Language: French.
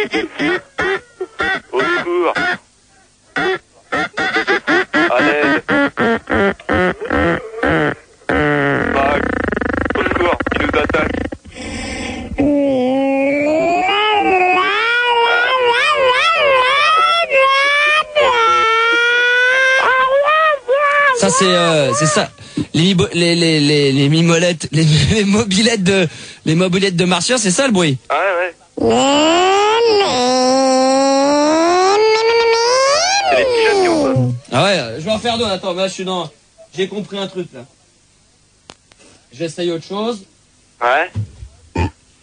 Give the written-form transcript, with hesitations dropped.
Au secours. À l'aide. Max. Au secours, il nous attaque. Ça c'est ça. Les mimolettes, les mobilettes de Martien, c'est ça le bruit. Ouais. C'est les petits jeunes qui ont ça. Ah ouais, je vais en faire d'autres. Attends, là j'ai compris un truc là. J'essaye autre chose. Ouais.